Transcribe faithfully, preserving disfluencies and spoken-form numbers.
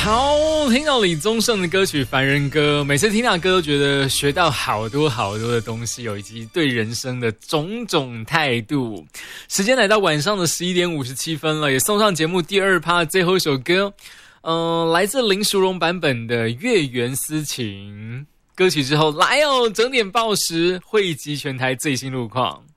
好，听到李宗盛的歌曲《凡人歌》，每次听到歌都觉得学到好多好多的东西哦，以及对人生的种种态度。时间来到晚上的十一点五十七分了，也送上节目第二趴最后一首歌，嗯、呃，来自林淑荣版本的《月圆思情》。歌曲之后来哦，整点报时汇集全台最新路况。